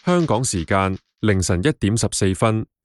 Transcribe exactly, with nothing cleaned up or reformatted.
香港時間凌晨一點十四分。